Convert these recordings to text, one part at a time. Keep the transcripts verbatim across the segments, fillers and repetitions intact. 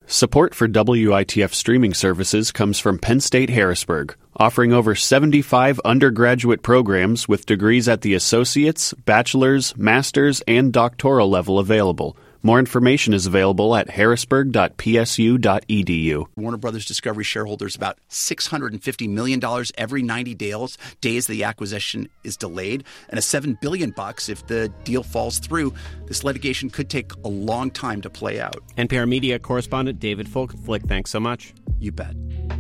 Support for W I T F streaming services comes from Penn State Harrisburg, offering over seventy-five undergraduate programs with degrees at the associate's, bachelor's, master's, and doctoral level available. More information is available at harrisburg dot p s u dot e d u. Warner Brothers Discovery shareholders about six hundred fifty million dollars every ninety days, days the acquisition is delayed, and a seven billion dollars bucks if the deal falls through. This litigation could take a long time to play out. N P R Media correspondent David Flick, thanks so much. You bet.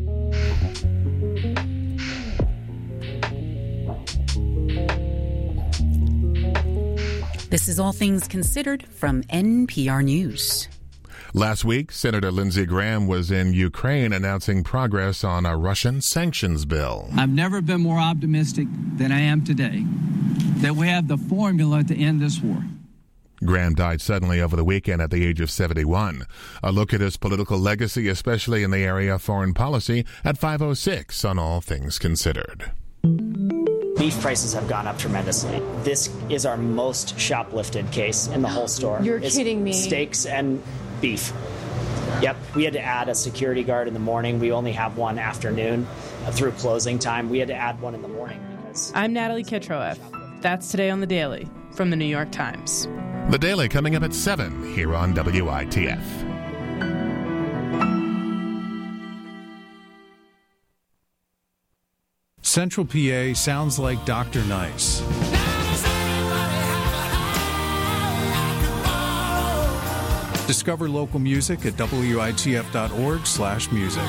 This is All Things Considered from N P R News. Last week, Senator Lindsey Graham was in Ukraine announcing progress on a Russian sanctions bill. I've never been more optimistic than I am today that we have the formula to end this war. Graham died suddenly over the weekend at the age of seventy-one. A look at his political legacy, especially in the area of foreign policy, at five oh six on All Things Considered. Beef prices have gone up tremendously. This is our most shoplifted case in the whole store. You're it's kidding me. Steaks and beef. Yep, we had to add a security guard in the morning. We only have one afternoon uh, through closing time. We had to add one in the morning. Because I'm Natalie Kitroeff. That's Today on the Daily from the New York Times. The Daily coming up at seven here on W I T F. Central P A sounds like Doctor Nice. Discover local music at W I T F dot org slash music.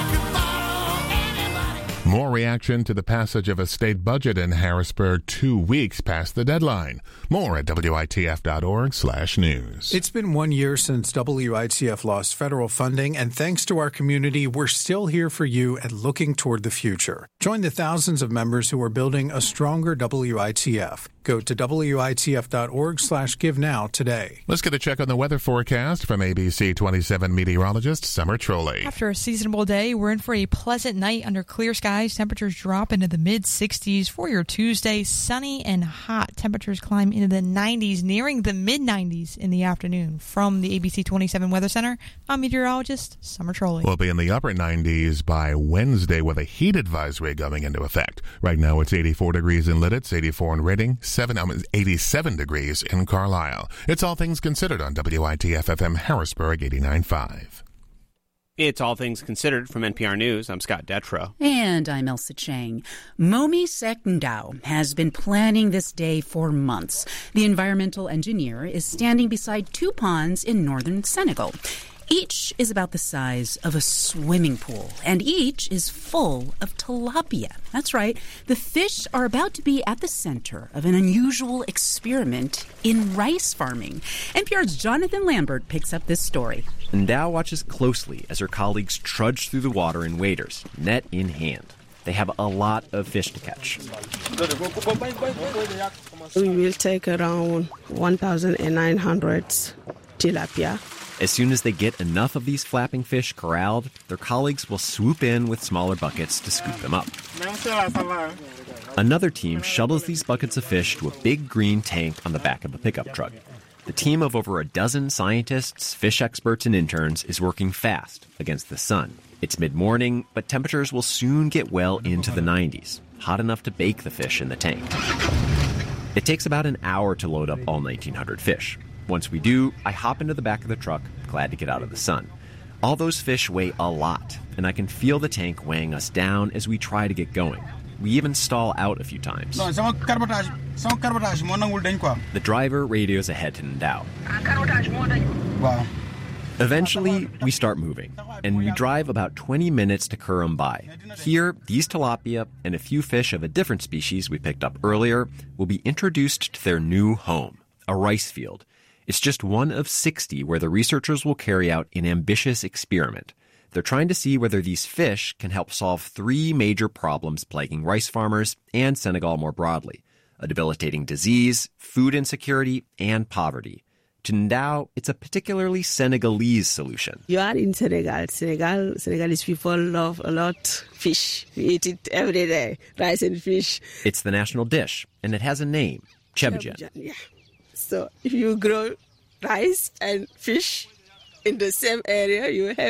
More reaction to the passage of a state budget in Harrisburg two weeks past the deadline. More at W I T F dot org slash news. It's been one year since W I T F lost federal funding, and thanks to our community, we're still here for you and looking toward the future. Join the thousands of members who are building a stronger W I T F. Go to W I T F dot org slash give now today. Let's get a check on the weather forecast from A B C twenty-seven meteorologist Summer Trolley. After a seasonable day, we're in for a pleasant night under clear skies. Temperatures drop into the mid-sixties for your Tuesday. Sunny and hot. Temperatures climb into the nineties, nearing the mid-nineties in the afternoon. From the A B C twenty-seven Weather Center, I'm meteorologist Summer Trolley. We'll be in the upper nineties by Wednesday with a heat advisory going into effect. Right now it's eighty-four degrees in Lidditz, eighty-four in Reading, seven, eighty-seven degrees in Carlisle. It's All Things Considered on W I T F F M Harrisburg eighty-nine point five. It's All Things Considered from N P R News. I'm Scott Detrow. And I'm Elsa Chang. Momi Sekndao has been planning this day for months. The environmental engineer is standing beside two ponds in northern Senegal. Each is about the size of a swimming pool, and each is full of tilapia. That's right. The fish are about to be at the center of an unusual experiment in rice farming. N P R's Jonathan Lambert picks up this story. Ndao watches closely as her colleagues trudge through the water in waders, net in hand. They have a lot of fish to catch. We will take around one thousand nine hundred tilapia. As soon as they get enough of these flapping fish corralled, their colleagues will swoop in with smaller buckets to scoop them up. Another team shuttles these buckets of fish to a big green tank on the back of a pickup truck. The team of over a dozen scientists, fish experts, and interns is working fast against the sun. It's mid-morning, but temperatures will soon get well into the nineties, hot enough to bake the fish in the tank. It takes about an hour to load up all nineteen hundred fish. Once we do, I hop into the back of the truck, glad to get out of the sun. All those fish weigh a lot, and I can feel the tank weighing us down as we try to get going. We even stall out a few times. The driver radios ahead to Ndao. Eventually, we start moving, and we drive about twenty minutes to Kurumbai. Here, these tilapia and a few fish of a different species we picked up earlier will be introduced to their new home, a rice field. It's just one of sixty where the researchers will carry out an ambitious experiment. They're trying to see whether these fish can help solve three major problems plaguing rice farmers and Senegal more broadly: a debilitating disease, food insecurity, and poverty. To Ndao, it's a particularly Senegalese solution. You are in Senegal. Senegal, Senegalese people love a lot fish. We eat it every day, rice and fish. It's the national dish, and it has a name, ceebu-jën. Yeah. So if you grow rice and fish in the same area, you have